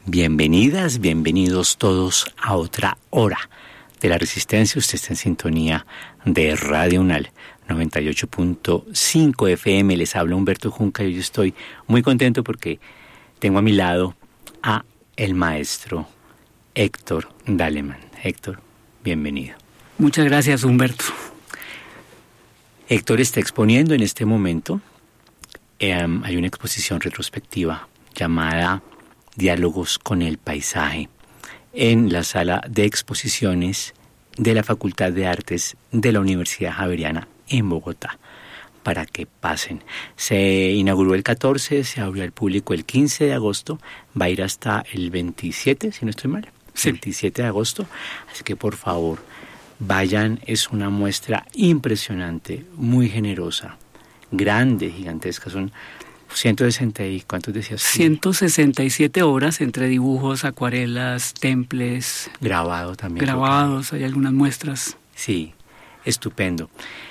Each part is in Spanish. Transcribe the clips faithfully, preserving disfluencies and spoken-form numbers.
Bienvenidas, bienvenidos todos a otra hora de la Resistencia. Usted está en sintonía de Radio Unal noventa y ocho punto cinco F M. Les habla Humberto Junca y yo estoy muy contento porque tengo a mi lado a el maestro Héctor Daleman. Héctor, bienvenido. Muchas gracias, Humberto. Héctor está exponiendo en este momento. Eh, hay una exposición retrospectiva llamada Diálogos con el Paisaje en la sala de exposiciones de la Facultad de Artes de la Universidad Javeriana en Bogotá, para que pasen. Se inauguró el catorce, se abrió al público el quince de agosto, va a ir hasta el veintisiete, si no estoy mal, sí. veintisiete de agosto, así que por favor vayan. Es una muestra impresionante, muy generosa, grande, gigantesca. Son ciento sesenta y, ¿cuántos decías? ciento sesenta y siete obras entre dibujos, acuarelas, temples. Grabado también. Grabados, hay algunas muestras. Sí, estupendo.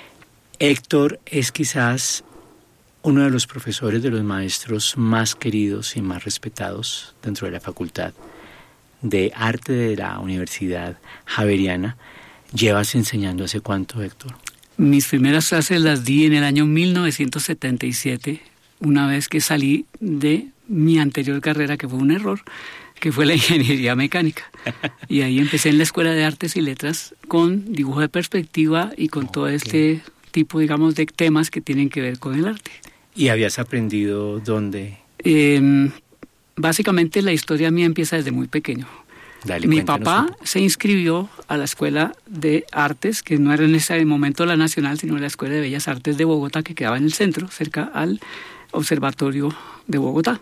Héctor es quizás uno de los profesores, de los maestros más queridos y más respetados dentro de la Facultad de Arte de la Universidad Javeriana. ¿Llevas enseñando hace cuánto, Héctor? Mis primeras clases las di en el año mil novecientos setenta y siete, una vez que salí de mi anterior carrera, que fue un error, que fue la ingeniería mecánica. Y ahí empecé en la Escuela de Artes y Letras con dibujo de perspectiva y con okay. todo este tipo, digamos, de temas que tienen que ver con el arte. ¿Y habías aprendido dónde? Eh, básicamente la historia mía empieza desde muy pequeño. Dale, Mi papá un... se inscribió a la Escuela de Artes, que no era en ese momento la Nacional, sino la Escuela de Bellas Artes de Bogotá, que quedaba en el centro, cerca al Observatorio de Bogotá.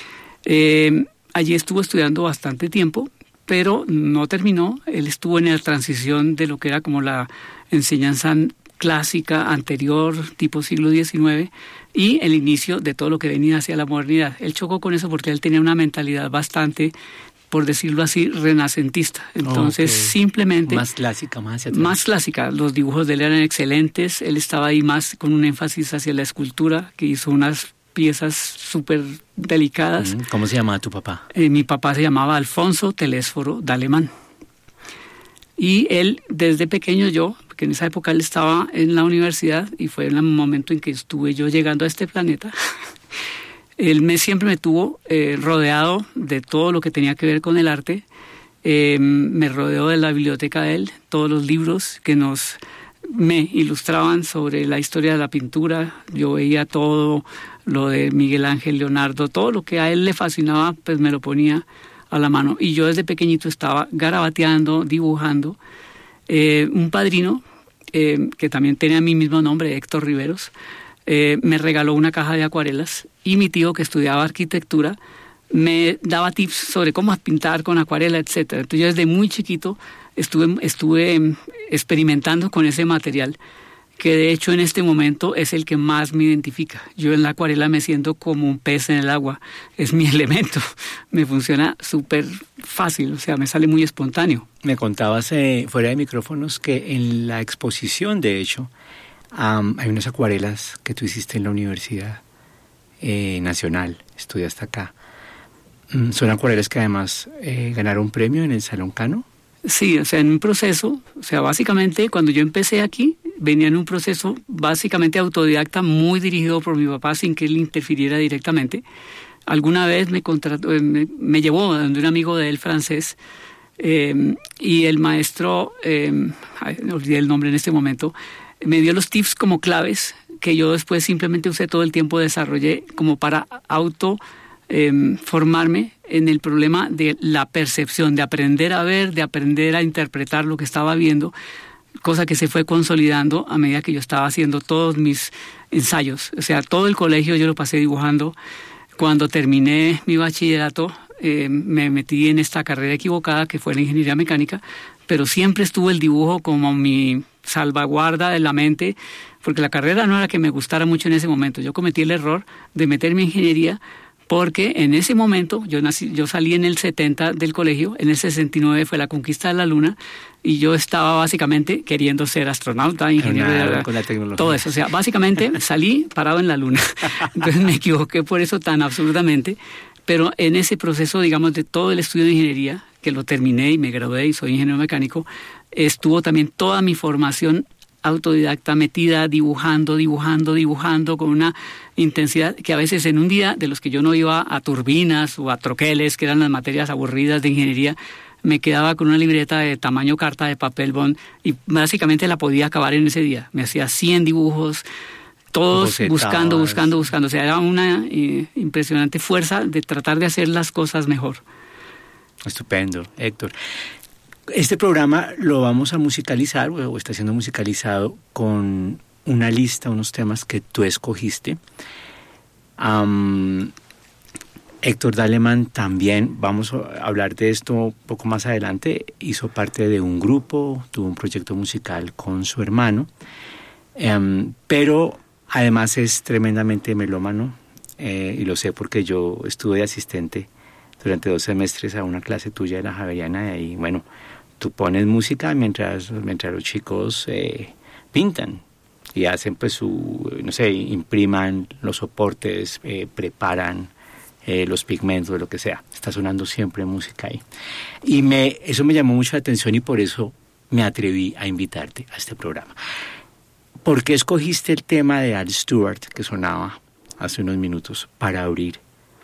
Eh, allí estuvo estudiando bastante tiempo, pero no terminó. Él estuvo en la transición de lo que era como la enseñanza clásica anterior, tipo siglo diecinueve, y el inicio de todo lo que venía hacia la modernidad. Él chocó con eso porque él tenía una mentalidad bastante, por decirlo así, renacentista. Entonces, okay. simplemente... Más clásica, más hacia atrás. Más clásica. Los dibujos de él eran excelentes. Él estaba ahí más con un énfasis hacia la escultura, que hizo unas piezas súper delicadas. ¿Cómo se llamaba tu papá? Eh, mi papá se llamaba Alfonso Telésforo Daleman. Y él, desde pequeño yo, porque en esa época él estaba en la universidad, y fue en el momento en que estuve yo llegando a este planeta... Él me, siempre me tuvo eh, rodeado de todo lo que tenía que ver con el arte. Eh, me rodeó de la biblioteca de él, todos los libros que nos me ilustraban sobre la historia de la pintura. Yo veía todo lo de Miguel Ángel, Leonardo, todo lo que a él le fascinaba, pues me lo ponía a la mano. Y yo desde pequeñito estaba garabateando, dibujando. Eh, un padrino, eh, que también tenía mi mismo nombre, Héctor Riveros, Eh, me regaló una caja de acuarelas, y mi tío, que estudiaba arquitectura, me daba tips sobre cómo pintar con acuarela, etcétera. Entonces yo desde muy chiquito estuve, estuve experimentando con ese material, que de hecho en este momento es el que más me identifica. Yo en la acuarela me siento como un pez en el agua, es mi elemento, me funciona súper fácil, o sea, me sale muy espontáneo. Me contabas eh, fuera de micrófonos que en la exposición, de hecho, Um, hay unas acuarelas que tú hiciste en la Universidad eh, Nacional, estudiaste acá. Mm, son acuarelas que además eh, ganaron un premio en el Salón Cano. Sí, o sea, en un proceso, o sea, básicamente cuando yo empecé aquí, venía en un proceso básicamente autodidacta, muy dirigido por mi papá sin que él interfiriera directamente. Alguna vez me, contrató, me, me llevó donde un amigo de él francés, eh, y el maestro, eh, no olvidé el nombre en este momento, me dio los tips como claves que yo después simplemente usé todo el tiempo, desarrollé como para auto eh, formarme en el problema de la percepción, de aprender a ver, de aprender a interpretar lo que estaba viendo, cosa que se fue consolidando a medida que yo estaba haciendo todos mis ensayos. O sea, todo el colegio yo lo pasé dibujando. Cuando terminé mi bachillerato, eh, me metí en esta carrera equivocada que fue la ingeniería mecánica, pero siempre estuvo el dibujo como mi salvaguarda de la mente, porque la carrera no era que me gustara mucho en ese momento. Yo cometí el error de meterme en ingeniería porque en ese momento, yo nací, yo salí en el setenta del colegio, en el sesenta y nueve fue la conquista de la Luna, y yo estaba básicamente queriendo ser astronauta, ingeniero, nada, de la, con la tecnología. Todo eso. O sea, básicamente salí parado en la Luna. Entonces me equivoqué por eso tan absurdamente. pero en ese proceso, digamos, de todo el estudio de ingeniería, que lo terminé y me gradué y soy ingeniero mecánico, estuvo también toda mi formación autodidacta metida dibujando, dibujando, dibujando con una intensidad que a veces en un día de los que yo no iba a turbinas o a troqueles, que eran las materias aburridas de ingeniería, me quedaba con una libreta de tamaño carta de papel bond y básicamente la podía acabar en ese día. Me hacía cien dibujos, todos Bocetadas. buscando, buscando, buscando. O sea, era una eh, impresionante fuerza de tratar de hacer las cosas mejor. Estupendo, Héctor. Este programa lo vamos a musicalizar, o está siendo musicalizado con una lista, unos temas que tú escogiste. Um, Héctor Daleman también, vamos a hablar de esto un poco más adelante, hizo parte de un grupo, tuvo un proyecto musical con su hermano, um, pero además es tremendamente melómano, eh, y lo sé porque yo estuve de asistente durante dos semestres a una clase tuya de la Javeriana, y ahí, bueno, tú pones música mientras, mientras los chicos eh, pintan y hacen pues su, no sé, impriman los soportes, eh, preparan eh, los pigmentos, lo que sea. Está sonando siempre música ahí. Y me, eso me llamó mucho la atención y por eso me atreví a invitarte a este programa. ¿Por qué escogiste el tema de Al Stewart que sonaba hace unos minutos para abrir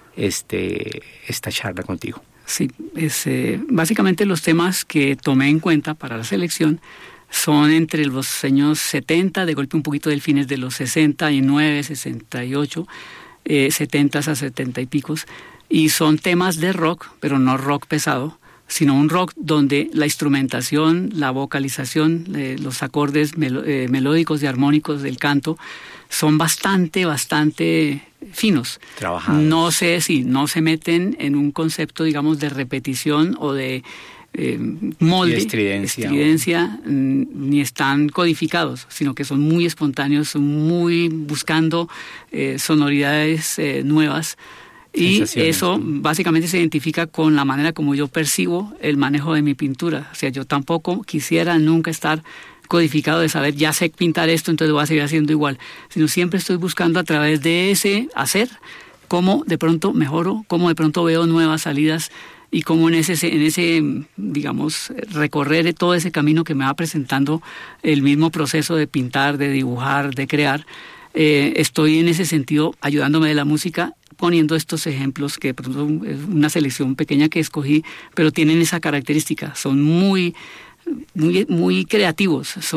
este, esta charla contigo? Sí, es, eh, básicamente los temas que tomé en cuenta para la selección son entre los años setenta, de golpe un poquito del fines de los sesenta y nueve, sesenta y ocho, eh, setenta a setenta y picos, y son temas de rock, pero no rock pesado, sino un rock donde la instrumentación, la vocalización, eh, los acordes melo, eh, melódicos y armónicos del canto son bastante, bastante finos. Trabajados. No sé si no se meten en un concepto, digamos, de repetición o de eh, molde, y estridencia, estridencia o... ni están codificados, sino que son muy espontáneos, son muy buscando eh, sonoridades eh, nuevas. Y eso básicamente se identifica con la manera como yo percibo el manejo de mi pintura. O sea, yo tampoco quisiera nunca estar codificado de saber, ya sé pintar esto, entonces lo voy a seguir haciendo igual. Sino siempre estoy buscando a través de ese hacer cómo de pronto mejoro, cómo de pronto veo nuevas salidas y cómo en ese, en ese, digamos, recorrer todo ese camino que me va presentando el mismo proceso de pintar, de dibujar, de crear. Eh, estoy en ese sentido ayudándome de la música, poniendo estos ejemplos que por ejemplo, es una selección pequeña que escogí, pero tienen esa característica, son muy, muy, muy creativos, son